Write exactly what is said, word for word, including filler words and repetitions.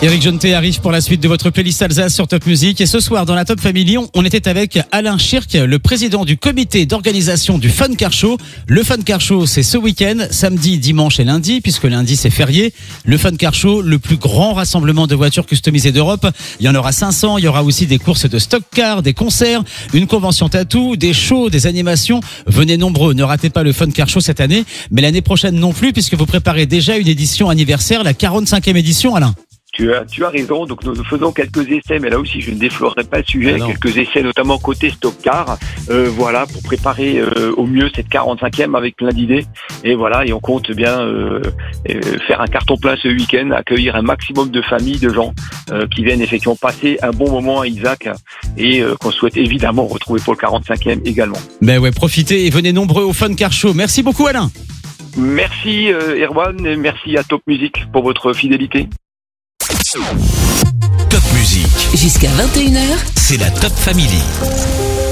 Éric Jonté arrive pour la suite de votre playlist Alsace sur Top Music. Et ce soir, dans la Top Family, on était avec Alain Schirk, le président du comité d'organisation du Fun Car Show. Le Fun Car Show, c'est ce week-end, samedi, dimanche et lundi, puisque lundi, c'est férié. Le Fun Car Show, le plus grand rassemblement de voitures customisées d'Europe. Il y en aura cinq cents. Il y aura aussi des courses de stock car, des concerts, une convention tattoo, des shows, des animations. Venez nombreux. Ne ratez pas le Fun Car Show cette année, mais l'année prochaine non plus, puisque vous préparez déjà une édition anniversaire, la quarante-cinquième édition, Alain. Tu as, tu as raison, donc nous faisons quelques essais, mais là aussi je ne déflorerai pas le sujet, ah quelques essais notamment côté stock car, euh, voilà, pour préparer euh, au mieux cette quarante-cinquième avec plein d'idées, et voilà, et on compte bien euh, euh, faire un carton plein ce week-end, accueillir un maximum de familles, de gens euh, qui viennent effectivement passer un bon moment à Isaac, et euh, qu'on souhaite évidemment retrouver pour le quarante-cinquième également. Ben ouais, profitez et venez nombreux au Fun Car Show. Merci beaucoup Alain. Merci euh, Erwan, et merci à Top Music pour votre fidélité. Top Music. Jusqu'à vingt et une heures, c'est la Top Family.